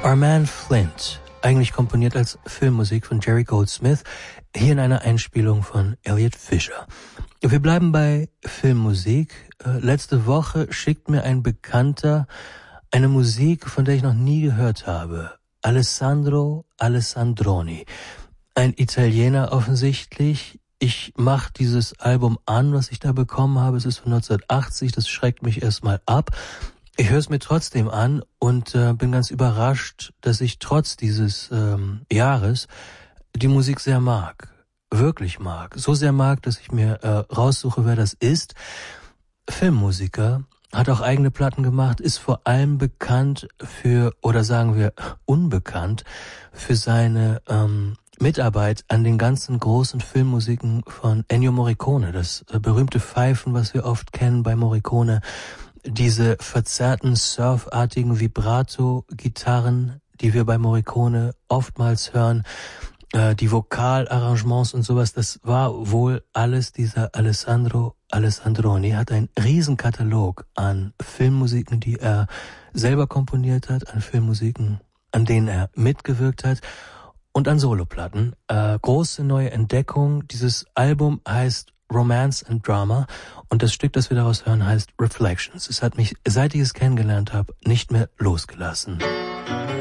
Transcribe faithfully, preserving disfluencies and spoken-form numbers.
Armand Flint, eigentlich komponiert als Filmmusik von Jerry Goldsmith, hier in einer Einspielung von Elliot Fischer. Wir bleiben bei Filmmusik. Äh, letzte Woche schickt mir ein Bekannter eine Musik, von der ich noch nie gehört habe. Alessandro Alessandroni. Ein Italiener offensichtlich. Ich mache dieses Album an, was ich da bekommen habe. Es ist von neunzehnhundertachtzig, das schreckt mich erstmal ab. Ich höre es mir trotzdem an und äh, bin ganz überrascht, dass ich trotz dieses ähm, Jahres die Musik sehr mag. Wirklich mag. So sehr mag, dass ich mir äh, raussuche, wer das ist. Filmmusiker, hat auch eigene Platten gemacht, ist vor allem bekannt für, oder sagen wir unbekannt, für seine ähm, Mitarbeit an den ganzen großen Filmmusiken von Ennio Morricone. Das äh, berühmte Pfeifen, was wir oft kennen bei Morricone. Diese verzerrten, surfartigen Vibrato-Gitarren, die wir bei Morricone oftmals hören, äh, die Vokalarrangements und sowas, das war wohl alles dieser Alessandro Alessandroni. Hat einen riesen Katalog an Filmmusiken, die er selber komponiert hat, an Filmmusiken, an denen er mitgewirkt hat und an Soloplatten. Äh, große neue Entdeckung. Dieses Album heißt Romance and Drama und das Stück, das wir daraus hören, heißt Reflections. Es hat mich, seit ich es kennengelernt habe, nicht mehr losgelassen.